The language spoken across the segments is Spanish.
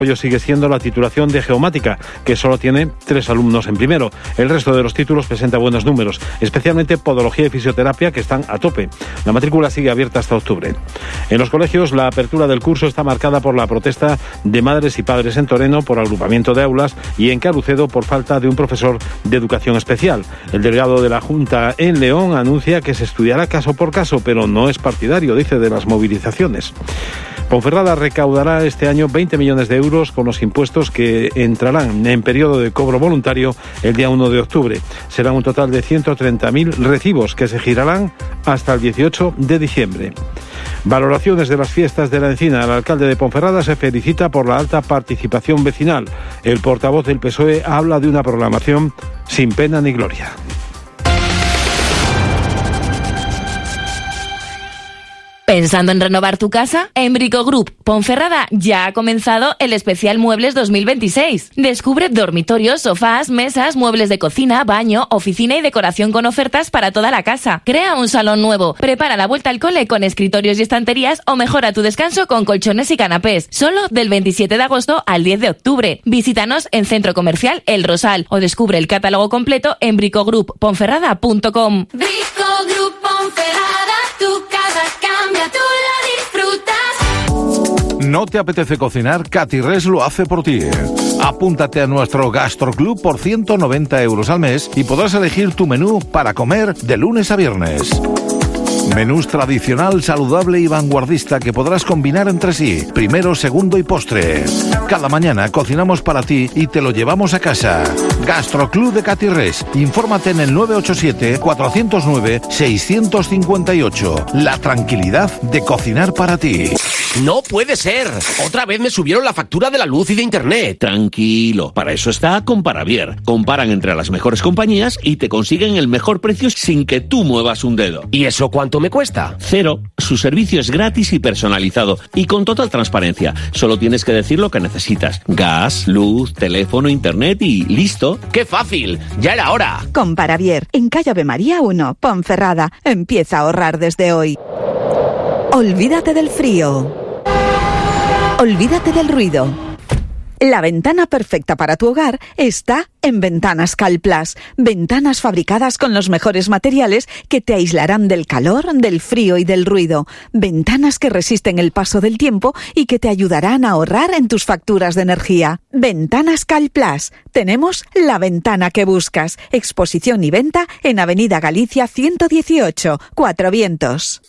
sigue siendo la titulación de geomática, que solo tiene 3 alumnos en primero. El resto de los títulos presenta buenos números, especialmente podología y fisioterapia, que están a tope. La matrícula sigue abierta hasta octubre. En los colegios, la apertura del curso está marcada por la protesta de madres y padres en Toreno por agrupamiento de aulas y en Carucedo por falta de un profesor de educación especial. El delegado de la Junta en León anuncia que se estudiará caso por caso, pero no es partidario, dice, de las movilizaciones. Ponferrada recaudará este año 20 millones de euros con los impuestos que entrarán en periodo de cobro voluntario el día 1 de octubre. Serán un total de 130.000 recibos que se girarán hasta el 18 de diciembre. Valoraciones de las fiestas de la Encina. El alcalde de Ponferrada se felicita por la alta participación vecinal. El portavoz del PSOE habla de una programación sin pena ni gloria. ¿Pensando en renovar tu casa? En Brico Group Ponferrada ya ha comenzado el especial Muebles 2026. Descubre dormitorios, sofás, mesas, muebles de cocina, baño, oficina y decoración con ofertas para toda la casa. Crea un salón nuevo, prepara la vuelta al cole con escritorios y estanterías o mejora tu descanso con colchones y canapés. Solo del 27 de agosto al 10 de octubre. Visítanos en Centro Comercial El Rosal o descubre el catálogo completo en bricogroupponferrada.com. Brico Group Ponferrada, tu casa cambia, tú la disfrutas. ¿No te apetece cocinar? Catirres lo hace por ti. Apúntate a nuestro Gastroclub por 190 euros al mes y podrás elegir tu menú para comer de lunes a viernes. Menús tradicional, saludable y vanguardista que podrás combinar entre sí, primero, segundo y postre. Cada mañana cocinamos para ti y te lo llevamos a casa. Gastroclub de Catirres. Infórmate en el 987-409-658. La tranquilidad de cocinar para ti. ¡No puede ser! Otra vez me subieron la factura de la luz y de internet. Tranquilo, para eso está Comparavier. Comparan entre las mejores compañías y te consiguen el mejor precio sin que tú muevas un dedo. ¿Y eso cuánto me cuesta? 0. Su servicio es gratis y personalizado y con total transparencia. Solo tienes que decir lo que necesitas. Gas, luz, teléfono, internet y listo. ¡Qué fácil! ¡Ya era hora! Comparavier, en calle Ave María 1, Ponferrada. Empieza a ahorrar desde hoy. Olvídate del frío. Olvídate del ruido. La ventana perfecta para tu hogar está en Ventanas Calplas. Ventanas fabricadas con los mejores materiales que te aislarán del calor, del frío y del ruido. Ventanas que resisten el paso del tiempo y que te ayudarán a ahorrar en tus facturas de energía. Ventanas Calplas. Tenemos la ventana que buscas. Exposición y venta en Avenida Galicia 118, Cuatro Vientos.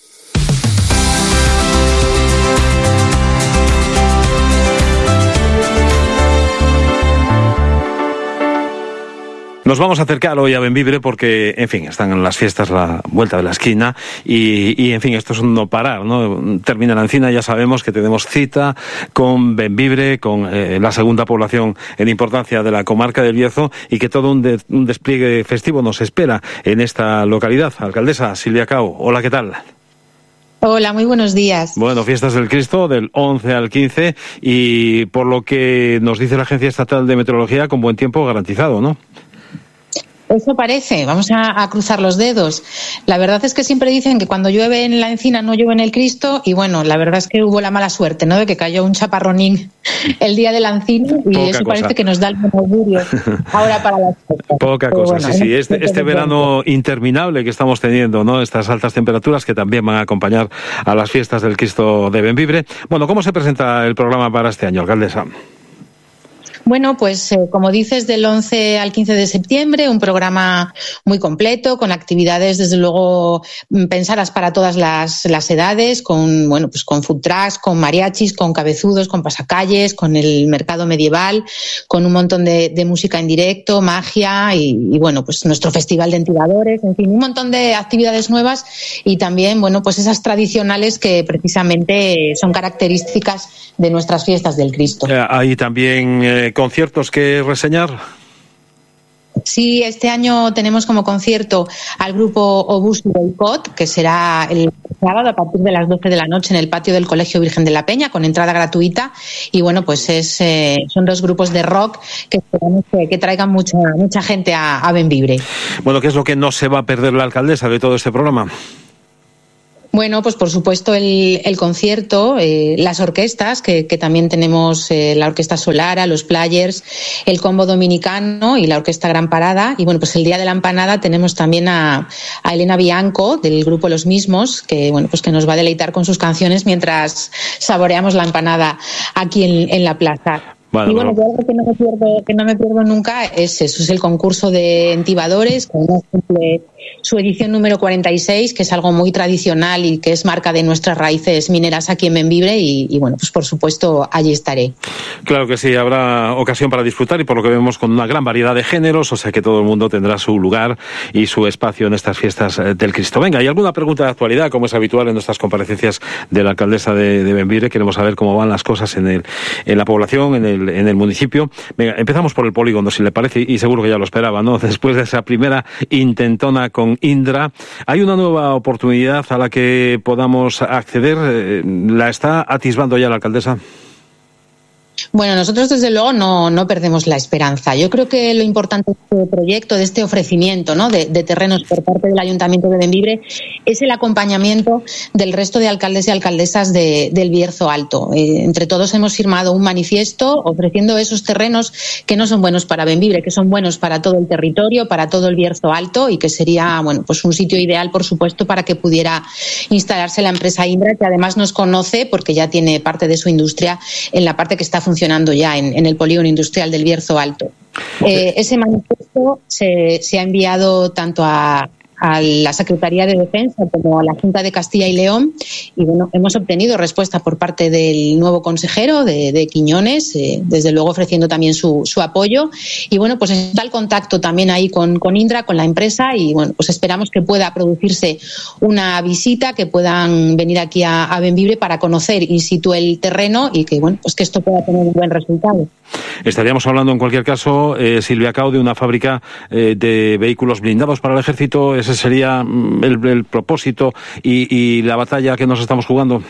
Nos vamos a acercar hoy a Bembibre porque, en fin, están las fiestas a la vuelta de la esquina y en fin, esto es un no parar, ¿no? Termina la Encina, ya sabemos que tenemos cita con Bembibre, con la segunda población en importancia de la comarca del Bierzo y que todo un despliegue festivo nos espera en esta localidad. Alcaldesa Silvia Cao, hola, ¿qué tal? Hola, muy buenos días. Bueno, Fiestas del Cristo del 11 al 15 y por lo que nos dice la Agencia Estatal de Meteorología, con buen tiempo garantizado, ¿no? Eso parece, vamos a cruzar los dedos. La verdad es que siempre dicen que cuando llueve en la Encina no llueve en el Cristo y bueno, la verdad es que hubo la mala suerte, ¿no?, de que cayó un chaparronín el día de la Encina y poca eso cosa. Parece que nos da el buen augurio ahora para las fiestas. Poca pero cosa, bueno, sí. Este verano interminable que estamos teniendo, ¿no?, estas altas temperaturas que también van a acompañar a las Fiestas del Cristo de Bembibre. Bueno, ¿cómo se presenta el programa para este año, alcaldesa? Bueno, pues como dices, del 11 al 15 de septiembre, un programa muy completo, con actividades desde luego pensadas para todas las edades, con food trucks, con mariachis, con cabezudos, con pasacalles, con el mercado medieval, con un montón de música en directo, magia y bueno, pues nuestro festival de entidadores, en fin, un montón de actividades nuevas y también, bueno, pues esas tradicionales que precisamente son características de nuestras fiestas del Cristo. Hay también conciertos que reseñar. Sí, este año tenemos como concierto al grupo Obús y Boicot, que será el sábado a partir de las 12 de la noche en el patio del Colegio Virgen de la Peña, con entrada gratuita. Y bueno, pues son dos grupos de rock que esperamos que traigan mucha gente a Bembibre. Bueno, ¿qué es lo que no se va a perder la alcaldesa de todo este programa? Bueno, pues por supuesto el concierto, las orquestas, que también tenemos la Orquesta Solara, los Players, el Combo Dominicano y la Orquesta Gran Parada. Y bueno, pues el día de la empanada tenemos también a Elena Bianco, del grupo Los Mismos, que bueno, pues que nos va a deleitar con sus canciones mientras saboreamos la empanada aquí en la plaza. Vale, y bueno, yo algo que no me pierdo nunca es eso, es el concurso de entibadores, que cumple su edición número 46, que es algo muy tradicional y que es marca de nuestras raíces mineras aquí en Bembibre y bueno, pues por supuesto allí estaré. Claro que sí, habrá ocasión para disfrutar y por lo que vemos con una gran variedad de géneros, o sea que todo el mundo tendrá su lugar y su espacio en estas fiestas del Cristo. Venga, ¿hay alguna pregunta de actualidad, como es habitual en nuestras comparecencias de la alcaldesa de Bembibre? Queremos saber cómo van las cosas en la población, en el municipio. Venga, empezamos por el polígono, si le parece, y seguro que ya lo esperaba, ¿no? Después de esa primera intentona con Indra, ¿hay una nueva oportunidad a la que podamos acceder? ¿La está atisbando ya la alcaldesa? Bueno, nosotros desde luego no perdemos la esperanza. Yo creo que lo importante de este proyecto, de este ofrecimiento, ¿no?, de terrenos por parte del Ayuntamiento de Bembibre, es el acompañamiento del resto de alcaldes y alcaldesas del Bierzo Alto. Entre todos hemos firmado un manifiesto ofreciendo esos terrenos que no son buenos para Bembibre, que son buenos para todo el territorio, para todo el Bierzo Alto, y que sería, bueno, pues un sitio ideal, por supuesto, para que pudiera instalarse la empresa Indra, que además nos conoce porque ya tiene parte de su industria en la parte que está funcionando ya en el polígono industrial del Bierzo Alto. Ese manifiesto se ha enviado tanto a la Secretaría de Defensa como a la Junta de Castilla y León y bueno, hemos obtenido respuesta por parte del nuevo consejero de Quiñones, desde luego ofreciendo también su apoyo y bueno, pues está el contacto también ahí con Indra, con la empresa y bueno, pues esperamos que pueda producirse una visita, que puedan venir aquí a Bembibre para conocer in situ el terreno y que bueno, pues que esto pueda tener un buen resultado. Estaríamos hablando en cualquier caso, Silvia Cao, de una fábrica de vehículos blindados para el ejército. Ese sería el propósito y la batalla que nos estamos jugando.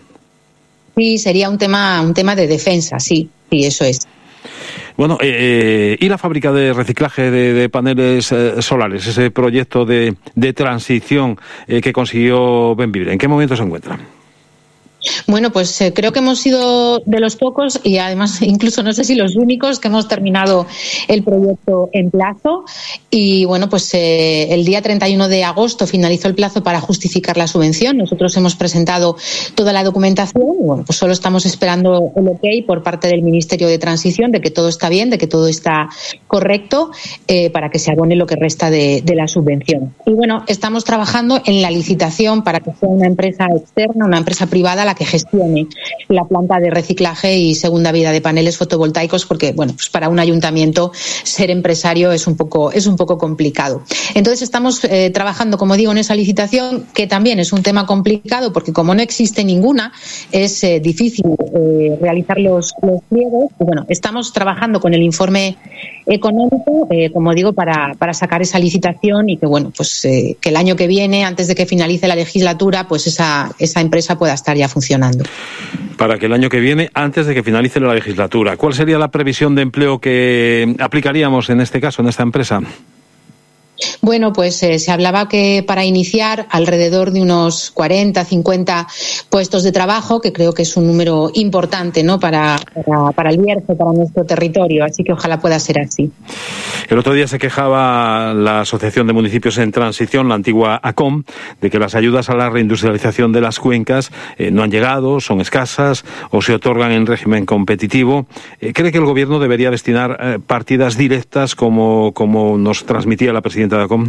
Sí, sería un tema de defensa, sí, eso es. Bueno, y la fábrica de reciclaje de paneles solares, ese proyecto de transición que consiguió Bembibre, ¿en qué momento se encuentra? Bueno, pues creo que hemos sido de los pocos y además incluso no sé si los únicos que hemos terminado el proyecto en plazo y bueno, pues el día 31 de agosto finalizó el plazo para justificar la subvención. Nosotros hemos presentado toda la documentación y bueno, pues solo estamos esperando el ok por parte del Ministerio de Transición de que todo está bien, de que todo está correcto para que se abone lo que resta de la subvención. Y bueno, estamos trabajando en la licitación para que sea una empresa externa, una empresa privada la que gestione la planta de reciclaje y segunda vida de paneles fotovoltaicos porque bueno, pues para un ayuntamiento ser empresario es un poco complicado. Entonces estamos trabajando, como digo, en esa licitación que también es un tema complicado porque como no existe ninguna es difícil realizar los pliegos y bueno, estamos trabajando con el informe económico, como digo, para sacar esa licitación y que bueno, pues que el año que viene, antes de que finalice la legislatura, pues esa empresa pueda estar ya funcionando. Para que el año que viene, antes de que finalice la legislatura, ¿cuál sería la previsión de empleo que aplicaríamos en este caso, en esta empresa? Bueno, pues se hablaba que para iniciar alrededor de unos 40, 50 puestos de trabajo, que creo que es un número importante, ¿no?, para el Bierzo, para nuestro territorio, así que ojalá pueda ser así. El otro día se quejaba la Asociación de Municipios en Transición, la antigua ACOM, de que las ayudas a la reindustrialización de las cuencas no han llegado, son escasas o se otorgan en régimen competitivo. ¿Cree que el Gobierno debería destinar partidas directas como nos transmitía la presidenta de ACOM?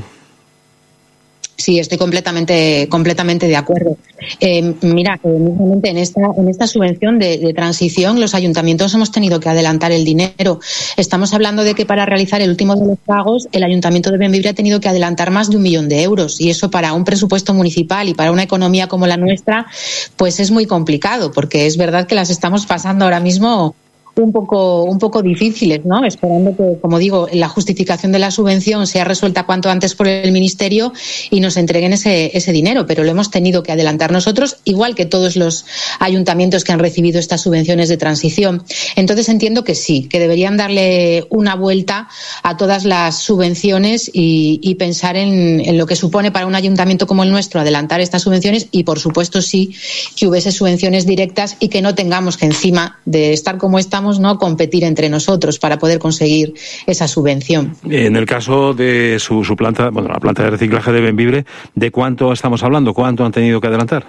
Sí, estoy completamente de acuerdo. Mira, mismamente en esta subvención de transición los ayuntamientos hemos tenido que adelantar el dinero. Estamos hablando de que para realizar el último de los pagos el Ayuntamiento de Bembibre ha tenido que adelantar más de 1 millón de euros y eso para un presupuesto municipal y para una economía como la nuestra pues es muy complicado porque es verdad que las estamos pasando ahora mismo un poco difíciles, ¿no? Esperando que, como digo, la justificación de la subvención sea resuelta cuanto antes por el Ministerio y nos entreguen ese dinero, pero lo hemos tenido que adelantar nosotros, igual que todos los ayuntamientos que han recibido estas subvenciones de transición. Entonces entiendo que sí, que deberían darle una vuelta a todas las subvenciones y pensar en lo que supone para un ayuntamiento como el nuestro adelantar estas subvenciones y, por supuesto, sí, que hubiese subvenciones directas y que no tengamos que, encima de estar como estamos, ¿no?, competir entre nosotros para poder conseguir esa subvención. En el caso de su planta, bueno, la planta de reciclaje de Bembibre, ¿de cuánto estamos hablando? ¿Cuánto han tenido que adelantar?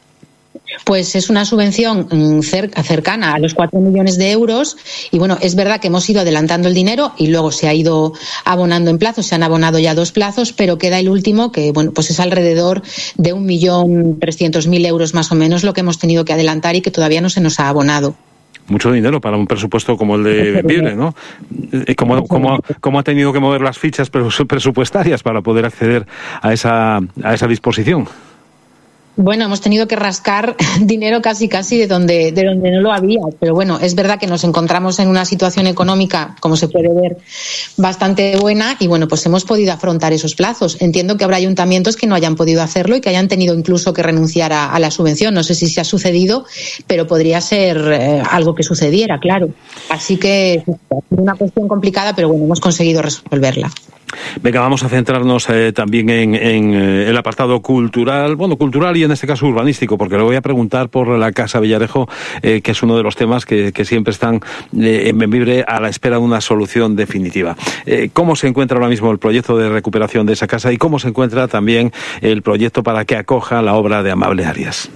Pues es una subvención cercana a los 4 millones de euros y bueno, es verdad que hemos ido adelantando el dinero y luego se ha ido abonando en plazos, se han abonado ya 2 plazos, pero queda el último que bueno, pues es alrededor de 1.300.000 euros más o menos lo que hemos tenido que adelantar y que todavía no se nos ha abonado. Mucho dinero para un presupuesto como el de Bembibre, ¿no? ¿Cómo ha tenido que mover las fichas presupuestarias para poder acceder a esa disposición? Bueno, hemos tenido que rascar dinero casi de donde no lo había, pero bueno, es verdad que nos encontramos en una situación económica, como se puede ver, bastante buena y bueno, pues hemos podido afrontar esos plazos. Entiendo que habrá ayuntamientos que no hayan podido hacerlo y que hayan tenido incluso que renunciar a la subvención. No sé si se ha sucedido, pero podría ser algo que sucediera, claro. Así que es una cuestión complicada, pero bueno, hemos conseguido resolverla. Venga, vamos a centrarnos también en el apartado cultural y en este caso urbanístico, porque le voy a preguntar por la Casa Villarejo, que es uno de los temas que siempre están en Bembibre a la espera de una solución definitiva. ¿Cómo se encuentra ahora mismo el proyecto de recuperación de esa casa y cómo se encuentra también el proyecto para que acoja la obra de Amable Arias?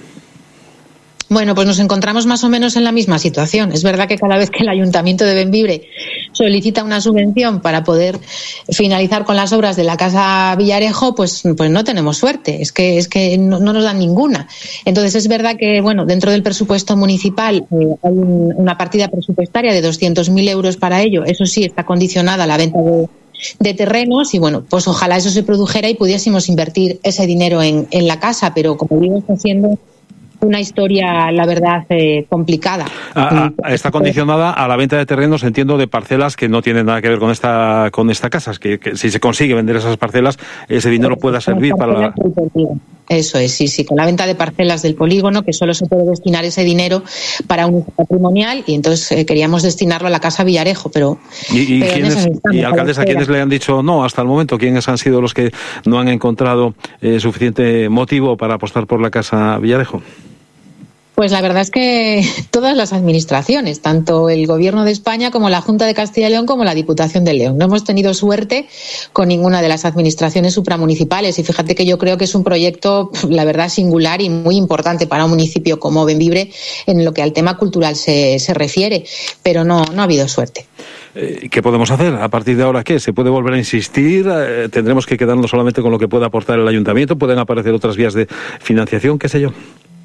Bueno, pues nos encontramos más o menos en la misma situación. Es verdad que cada vez que el Ayuntamiento de Bembibre solicita una subvención para poder finalizar con las obras de la Casa Villarejo, pues no tenemos suerte. Es que no nos dan ninguna. Entonces es verdad que, bueno, dentro del presupuesto municipal hay una partida presupuestaria de 200.000 euros para ello. Eso sí, está condicionada a la venta de terrenos y bueno, pues ojalá eso se produjera y pudiésemos invertir ese dinero en la casa, pero como digo, está siendo una historia, la verdad, complicada. Está condicionada a la venta de terrenos, entiendo, de parcelas que no tienen nada que ver con esta casa. Que si se consigue vender esas parcelas, ese dinero pueda servir para... Eso es, sí, con la venta de parcelas del polígono, que solo se puede destinar ese dinero para un uso patrimonial y entonces queríamos destinarlo a la Casa Villarejo, pero... ¿Y alcaldesa, quiénes le han dicho no hasta el momento? ¿Quiénes han sido los que no han encontrado suficiente motivo para apostar por la Casa Villarejo? Pues la verdad es que todas las administraciones, tanto el Gobierno de España como la Junta de Castilla y León como la Diputación de León. No hemos tenido suerte con ninguna de las administraciones supramunicipales y fíjate que yo creo que es un proyecto, la verdad, singular y muy importante para un municipio como Bembibre en lo que al tema cultural se refiere, pero no ha habido suerte. ¿Qué podemos hacer? ¿A partir de ahora qué? ¿Se puede volver a insistir? ¿Tendremos que quedarnos solamente con lo que pueda aportar el ayuntamiento? ¿Pueden aparecer otras vías de financiación? ¿Qué sé yo?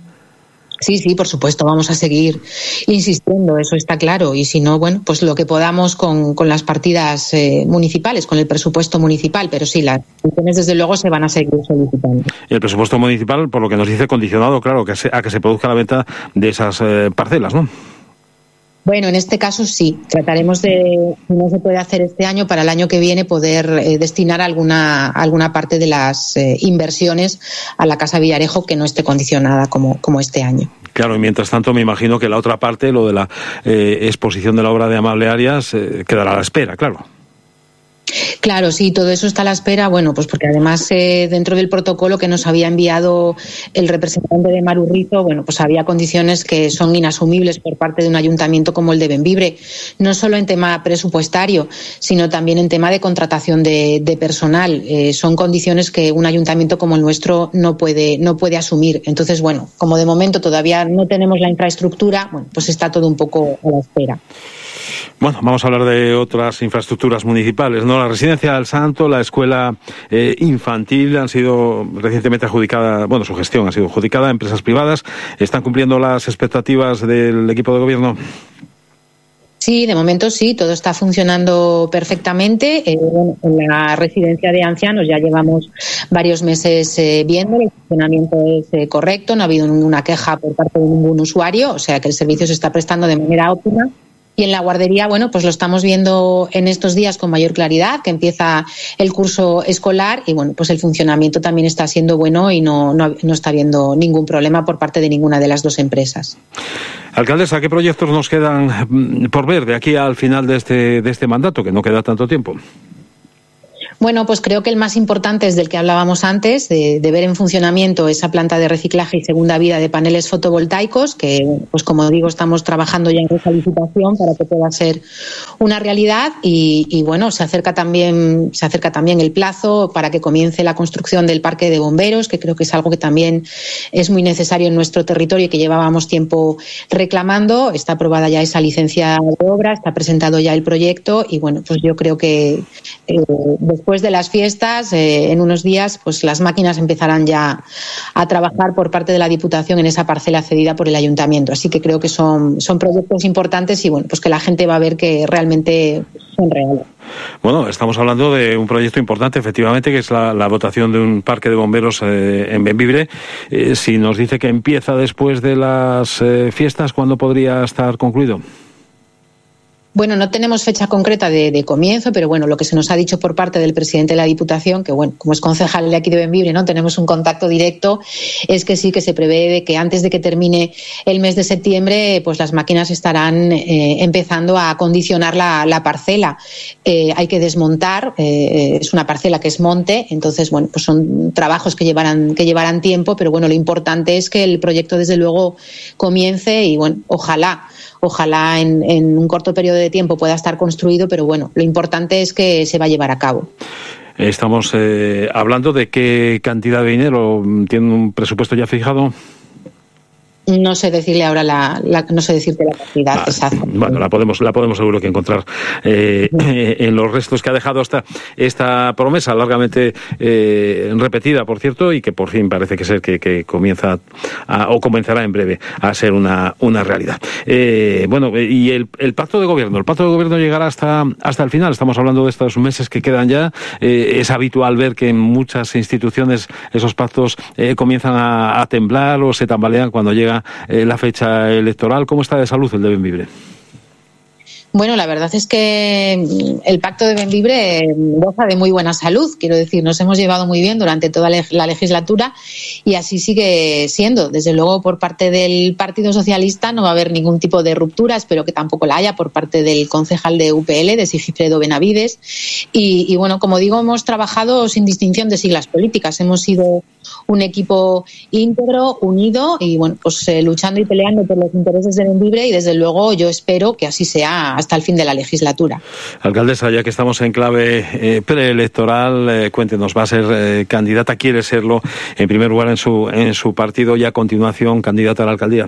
Sí, por supuesto, vamos a seguir insistiendo, eso está claro. Y si no, bueno, pues lo que podamos con las partidas municipales, con el presupuesto municipal. Pero sí, las funciones desde luego se van a seguir solicitando. El presupuesto municipal, por lo que nos dice, condicionado, claro, a que se produzca la venta de esas parcelas, ¿no? Bueno, en este caso sí. Trataremos de, si no se puede hacer este año, para el año que viene poder destinar alguna parte de las inversiones a la Casa Villarejo que no esté condicionada como este año. Claro, y mientras tanto me imagino que la otra parte, lo de la exposición de la obra de Amable Arias, quedará a la espera, claro. Claro, sí, todo eso está a la espera, bueno, pues porque además dentro del protocolo que nos había enviado el representante de Marurrizo, bueno, pues había condiciones que son inasumibles por parte de un ayuntamiento como el de Bembibre, no solo en tema presupuestario, sino también en tema de contratación de personal. Son condiciones que un ayuntamiento como el nuestro no puede asumir. Entonces, bueno, como de momento todavía no tenemos la infraestructura, bueno, pues está todo un poco a la espera. Bueno, vamos a hablar de otras infraestructuras municipales, ¿no? La Residencia del Santo, la escuela infantil han sido recientemente adjudicadas, bueno, su gestión ha sido adjudicada a empresas privadas. ¿Están cumpliendo las expectativas del equipo de gobierno? Sí, de momento sí, todo está funcionando perfectamente. En la residencia de ancianos ya llevamos varios meses viendo, el funcionamiento es correcto, no ha habido ninguna queja por parte de ningún usuario, o sea que el servicio se está prestando de manera óptima. Y en la guardería, bueno, pues lo estamos viendo en estos días con mayor claridad, que empieza el curso escolar y, bueno, pues el funcionamiento también está siendo bueno y no está habiendo ningún problema por parte de ninguna de las dos empresas. Alcaldesa, ¿qué proyectos nos quedan por ver de aquí al final de este mandato, que no queda tanto tiempo? Bueno, pues creo que el más importante es del que hablábamos antes, de ver en funcionamiento esa planta de reciclaje y segunda vida de paneles fotovoltaicos, que, pues como digo, estamos trabajando ya en esa licitación para que pueda ser una realidad y bueno, se acerca también el plazo para que comience la construcción del parque de bomberos, que creo que es algo que también es muy necesario en nuestro territorio y que llevábamos tiempo reclamando. Está aprobada ya esa licencia de obra, está presentado ya el proyecto y bueno, pues yo creo que después de las fiestas, en unos días, pues las máquinas empezarán ya a trabajar por parte de la Diputación en esa parcela cedida por el Ayuntamiento. Así que creo que son proyectos importantes y bueno, pues que la gente va a ver que realmente son reales. Bueno, estamos hablando de un proyecto importante, efectivamente, que es la votación de un parque de bomberos en Bembibre. Si nos dice que empieza después de las fiestas, ¿cuándo podría estar concluido? Bueno, no tenemos fecha concreta de comienzo, pero bueno, lo que se nos ha dicho por parte del presidente de la Diputación, que bueno, como es concejal de aquí de Bembibre, ¿no? Tenemos un contacto directo, es que sí, que se prevé de que antes de que termine el mes de septiembre, pues las máquinas estarán empezando a acondicionar la parcela. Hay que desmontar, es una parcela que es monte, entonces bueno, pues son trabajos que llevarán tiempo, pero bueno, lo importante es que el proyecto desde luego comience y bueno, ojalá en un corto periodo de tiempo pueda estar construido, pero bueno, lo importante es que se va a llevar a cabo. Estamos hablando de qué cantidad de dinero, ¿tiene un presupuesto ya fijado? No sé decirle ahora no sé decirte la cantidad exacta. Bueno, la podemos seguro que encontrar en los restos que ha dejado esta promesa largamente repetida, por cierto, y que por fin parece que comienza o comenzará en breve a ser una realidad. Bueno, y el pacto de gobierno. El pacto de gobierno llegará hasta el final. Estamos hablando de estos meses que quedan ya. Es habitual ver que en muchas instituciones esos pactos comienzan a temblar o se tambalean cuando llega la fecha electoral. ¿Cómo está de salud el de Bembibre? Bueno, la verdad es que el Pacto de Bembibre goza de muy buena salud. Quiero decir, nos hemos llevado muy bien durante toda la legislatura y así sigue siendo. Desde luego, por parte del Partido Socialista no va a haber ningún tipo de ruptura. Espero que tampoco la haya por parte del concejal de UPL, de Sigifredo Benavides. Y bueno, como digo, hemos trabajado sin distinción de siglas políticas. Hemos sido un equipo íntegro, unido y bueno, pues luchando y peleando por los intereses de Bembibre y desde luego yo espero que así sea hasta el fin de la legislatura. Alcaldesa, ya que estamos en clave preelectoral, cuéntenos, ¿va a ser candidata? ¿Quiere serlo en primer lugar en su partido y a continuación candidata a la alcaldía?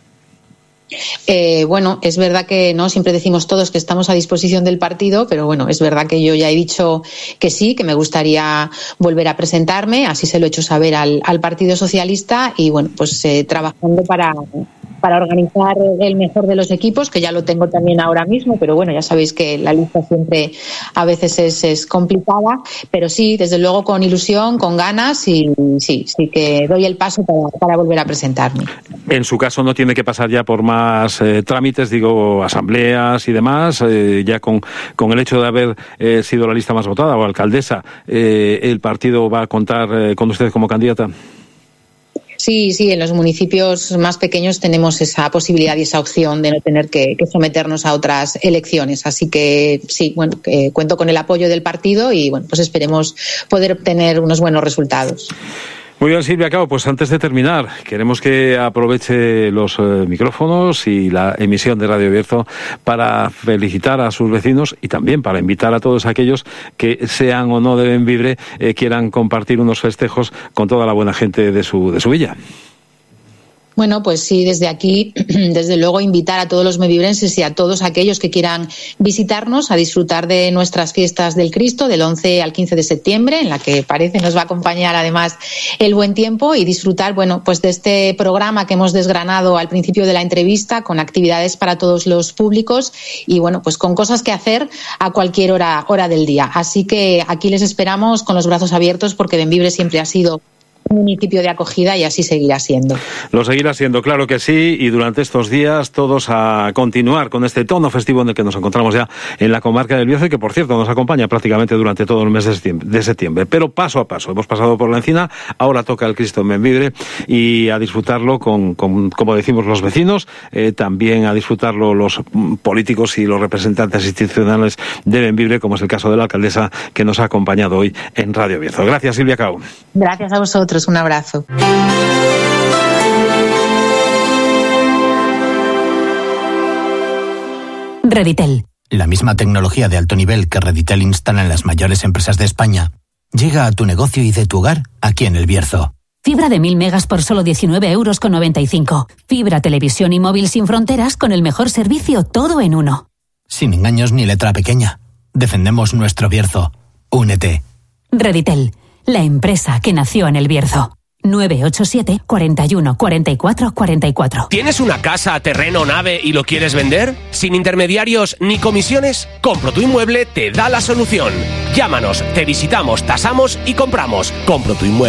Bueno, es verdad que no siempre decimos todos que estamos a disposición del partido, pero bueno, es verdad que yo ya he dicho que sí, que me gustaría volver a presentarme, así se lo he hecho saber al Partido Socialista y bueno, pues trabajando para organizar el mejor de los equipos, que ya lo tengo también ahora mismo, pero bueno, ya sabéis que la lista siempre a veces es complicada, pero sí, desde luego con ilusión, con ganas y sí que doy el paso para volver a presentarme. En su caso no tiene que pasar ya por más trámites, digo, asambleas y demás, ya con el hecho de haber sido la lista más votada o alcaldesa, ¿el partido va a contar con usted como candidata? Sí, en los municipios más pequeños tenemos esa posibilidad y esa opción de no tener que someternos a otras elecciones. Así que sí, bueno, cuento con el apoyo del partido y bueno, pues esperemos poder obtener unos buenos resultados. Muy bien, Silvia Cao, pues antes de terminar, queremos que aproveche los micrófonos y la emisión de Radio Bierzo para felicitar a sus vecinos y también para invitar a todos aquellos que sean o no de Bembibre, quieran compartir unos festejos con toda la buena gente de su villa. Bueno, pues sí, desde aquí, desde luego, invitar a todos los bembibrenses y a todos aquellos que quieran visitarnos a disfrutar de nuestras fiestas del Cristo del 11 al 15 de septiembre, en la que parece nos va a acompañar además el buen tiempo y disfrutar, bueno, pues de este programa que hemos desgranado al principio de la entrevista con actividades para todos los públicos y, bueno, pues con cosas que hacer a cualquier hora del día. Así que aquí les esperamos con los brazos abiertos porque Bembibre siempre ha sido municipio de acogida y así seguirá siendo. Lo seguirá siendo, claro que sí, y durante estos días todos a continuar con este tono festivo en el que nos encontramos ya en la comarca del Bierzo y que, por cierto, nos acompaña prácticamente durante todo el mes de septiembre. Pero paso a paso, hemos pasado por la Encina, ahora toca el Cristo en Bembibre y a disfrutarlo con como decimos, los vecinos, también a disfrutarlo los políticos y los representantes institucionales de Bembibre, como es el caso de la alcaldesa que nos ha acompañado hoy en Radio Bierzo. Gracias, Silvia Cao. Gracias a vosotros, un abrazo. Reditel. La misma tecnología de alto nivel que Reditel instala en las mayores empresas de España llega a tu negocio y de tu hogar aquí en el Bierzo. Fibra de 1000 megas por solo 19,95 €. Fibra, televisión y móvil sin fronteras con el mejor servicio, todo en uno. Sin engaños ni letra pequeña. Defendemos nuestro Bierzo. Únete. Reditel, la empresa que nació en el Bierzo. 987 41 44 44. ¿Tienes una casa, terreno, nave y lo quieres vender? ¿Sin intermediarios ni comisiones? Compro tu Inmueble te da la solución. Llámanos, te visitamos, tasamos y compramos. Compro tu Inmueble.